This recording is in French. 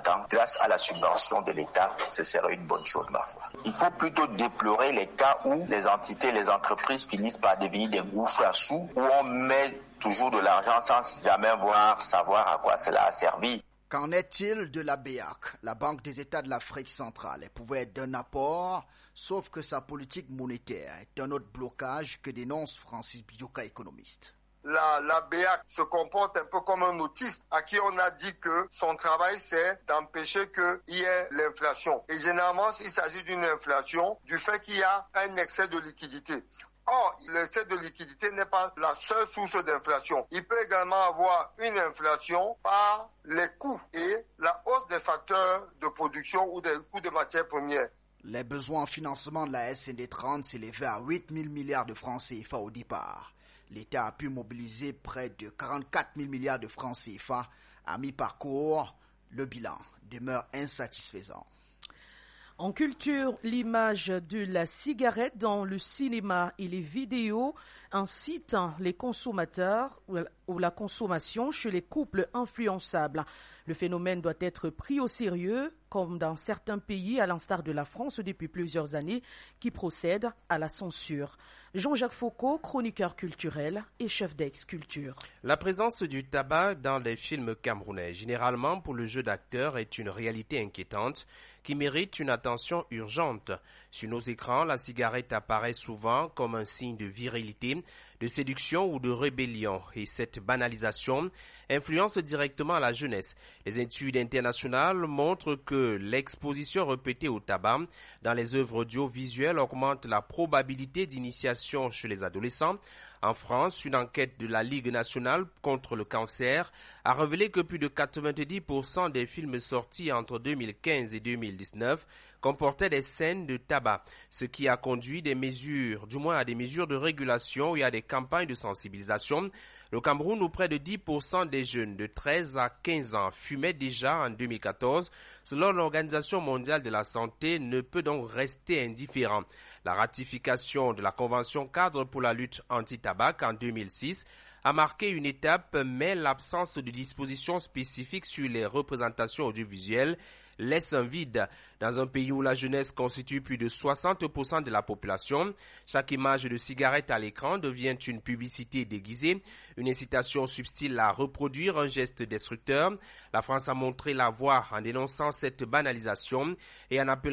ans, grâce à la subvention de l'État, ce serait une bonne chose, ma foi. Il faut plutôt déplorer les cas où les entités, les entreprises finissent par devenir des gouffres à sous, où on met toujours de l'argent sans jamais savoir à quoi cela a servi. Qu'en est-il de la BEAC, la Banque des États de l'Afrique centrale? Elle pouvait être d'un apport, sauf que sa politique monétaire est un autre blocage que dénonce Francis Bijoka, économiste. La BEAC se comporte un peu comme un autiste à qui on a dit que son travail c'est d'empêcher qu'il y ait l'inflation. Et généralement, il s'agit d'une inflation du fait qu'il y a un excès de liquidité. Or, l'excès de liquidité n'est pas la seule source d'inflation. Il peut également avoir une inflation par les coûts et la hausse des facteurs de production ou des coûts de matières premières. Les besoins en financement de la SND 30 s'élevaient à 8 000 milliards de francs CFA au départ. L'État a pu mobiliser près de 44 000 milliards de francs CFA. À mi-parcours, le bilan demeure insatisfaisant. En culture, l'image de la cigarette dans le cinéma et les vidéos incitent les consommateurs ou la consommation chez les couples influençables. Le phénomène doit être pris au sérieux, comme dans certains pays, à l'instar de la France depuis plusieurs années, qui procèdent à la censure. Jean-Jacques Foucault, chroniqueur culturel et chef d'ex-culture. La présence du tabac dans les films camerounais, généralement pour le jeu d'acteur, est une réalité inquiétante qui mérite une attention urgente. Sur nos écrans, la cigarette apparaît souvent comme un signe de virilité, de séduction ou de rébellion, et cette banalisation influence directement la jeunesse. Les études internationales montrent que l'exposition répétée au tabac dans les œuvres audiovisuelles augmente la probabilité d'initiation chez les adolescents. En France, une enquête de la Ligue nationale contre le cancer a révélé que plus de 90% des films sortis entre 2015 et 2019 comportaient des scènes de tabac, ce qui a conduit à des mesures de régulation et à des campagnes de sensibilisation. Le Cameroun, où près de 10% des jeunes de 13 à 15 ans fumaient déjà en 2014, selon l'Organisation mondiale de la santé, ne peut donc rester indifférent. La ratification de la Convention cadre pour la lutte anti-tabac en 2006 a marqué une étape, mais l'absence de dispositions spécifiques sur les représentations audiovisuelles laisse un vide. Dans un pays où la jeunesse constitue plus de 60% de la population, chaque image de cigarette à l'écran devient une publicité déguisée, une incitation subtile à reproduire un geste destructeur. La France a montré la voie en dénonçant cette banalisation et en appelant